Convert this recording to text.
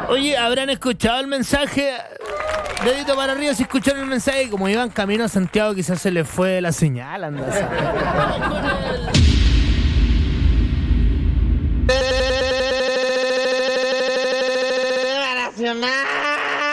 Oye, ¿habrán escuchado el mensaje? Dedito para arriba si escucharon el mensaje. Como iban camino a Santiago, quizás se les fue la señal. Anda a saber. Vamos con el... Nacional.